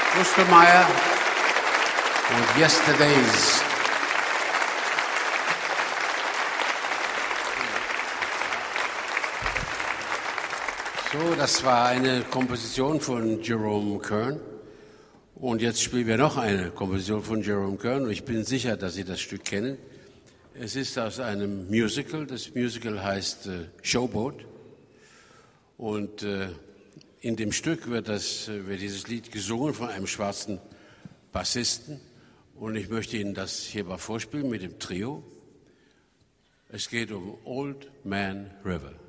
Wustermeier und Yesterdays. So, das war eine Komposition von Jerome Kern. Und jetzt spielen wir noch eine Komposition von Jerome Kern. Und ich bin sicher, dass Sie das Stück kennen. Es ist aus einem Musical. Das Musical heißt Showboat. Und in dem Stück wird dieses Lied gesungen von einem schwarzen Bassisten. Und ich möchte Ihnen das hier mal vorspielen mit dem Trio. Es geht um Old Man River.